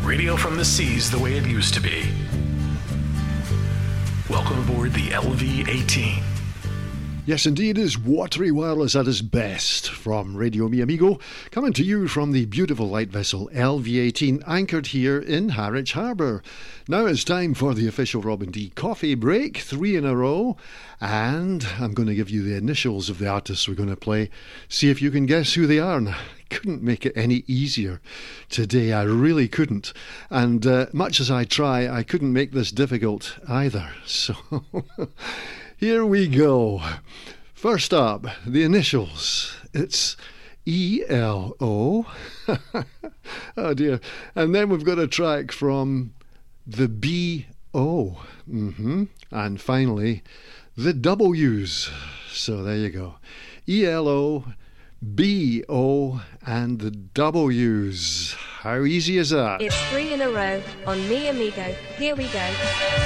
Radio from the seas the way it used to be. Welcome aboard the LV-18. Yes, indeed, is Watery Wireless at its best from Radio Mi Amigo, coming to you from the beautiful light vessel LV-18, anchored here in Harwich Harbour. Now it's time for the official Robin D coffee break, 3 in a row, and I'm going to give you the initials of the artists we're going to play. See if you can guess who they are. And I couldn't make it any easier today, I really couldn't. And much as I try, I couldn't make this difficult either. So here we go. First up, the initials. It's E-L-O. Oh dear. And then we've got a track from the B-O. And finally, the W's. So there you go. E-L-O, B-O, and the W's. How easy is that? It's 3 in a row on Mi Amigo. Here we go.